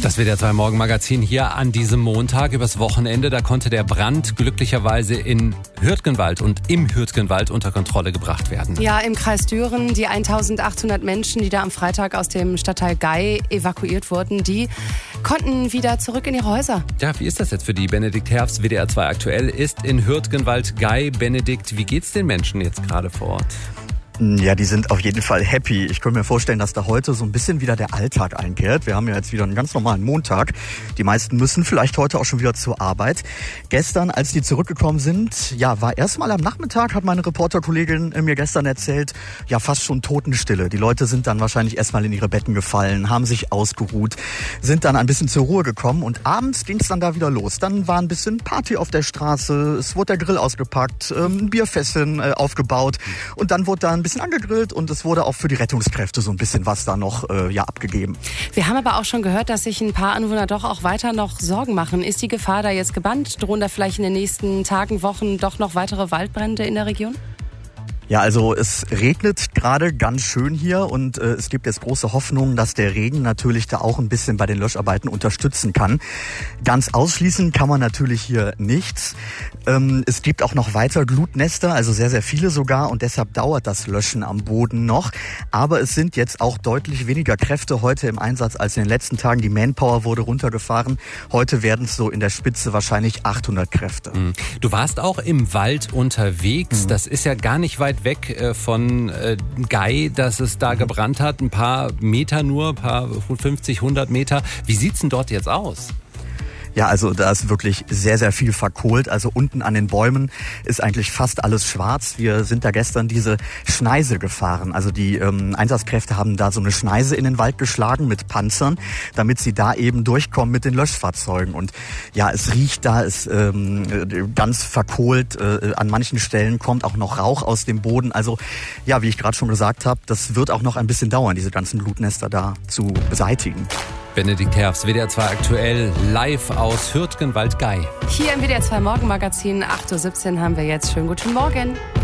Das WDR 2 Morgenmagazin hier an diesem Montag übers Wochenende. Da konnte der Brand glücklicherweise in Hürtgenwald und im Hürtgenwald unter Kontrolle gebracht werden. Ja, im Kreis Düren, die 1800 Menschen, die da am Freitag aus dem Stadtteil Gey evakuiert wurden, die konnten wieder zurück in ihre Häuser. Ja, wie ist das jetzt für die? Benedikt Herfs, WDR 2 aktuell, ist in Hürtgenwald Gey. Benedikt, wie geht's den Menschen jetzt gerade vor Ort? Ja, die sind auf jeden Fall happy. Ich könnte mir vorstellen, dass da heute so ein bisschen wieder der Alltag einkehrt. Wir haben ja jetzt wieder einen ganz normalen Montag. Die meisten müssen vielleicht heute auch schon wieder zur Arbeit. Gestern, als die zurückgekommen sind, ja, war erstmal am Nachmittag, hat meine Reporterkollegin mir gestern erzählt, ja, fast schon Totenstille. Die Leute sind dann wahrscheinlich erstmal in ihre Betten gefallen, haben sich ausgeruht, sind dann ein bisschen zur Ruhe gekommen und abends ging es dann da wieder los. Dann war ein bisschen Party auf der Straße, es wurde der Grill ausgepackt, ein Bierfässchen aufgebaut und dann wurde da ein bisschen angegrillt und es wurde auch für die Rettungskräfte so ein bisschen was da noch abgegeben. Wir haben aber auch schon gehört, dass sich ein paar Anwohner doch auch weiter noch Sorgen machen. Ist die Gefahr da jetzt gebannt? Drohen da vielleicht in den nächsten Tagen, Wochen doch noch weitere Waldbrände in der Region? Ja, also es regnet gerade ganz schön hier und es gibt jetzt große Hoffnung, dass der Regen natürlich da auch ein bisschen bei den Löscharbeiten unterstützen kann. Ganz ausschließen kann man natürlich hier nichts. Es gibt auch noch weiter Glutnester, also sehr, sehr viele sogar und deshalb dauert das Löschen am Boden noch. Aber es sind jetzt auch deutlich weniger Kräfte heute im Einsatz als in den letzten Tagen. Die Manpower wurde runtergefahren. Heute werden es so in der Spitze wahrscheinlich 800 Kräfte. Du warst auch im Wald unterwegs. Das ist ja gar nicht weit weg von Gey, dass es da gebrannt hat. Ein paar Meter nur, ein paar 50, 100 Meter. Wie sieht's denn dort jetzt aus? Ja, also da ist wirklich sehr, sehr viel verkohlt. Also unten an den Bäumen ist eigentlich fast alles schwarz. Wir sind da gestern diese Schneise gefahren. Also die Einsatzkräfte haben da so eine Schneise in den Wald geschlagen mit Panzern, damit sie da eben durchkommen mit den Löschfahrzeugen. Und ja, es riecht da, ist ganz verkohlt. An manchen Stellen kommt auch noch Rauch aus dem Boden. Also ja, wie ich gerade schon gesagt habe, das wird auch noch ein bisschen dauern, diese ganzen Glutnester da zu beseitigen. Benedikt Herfs, WDR 2 aktuell, live aus Hürtgenwald Gey. Hier im WDR 2 Morgenmagazin, 8.17 Uhr haben wir jetzt. Schönen guten Morgen.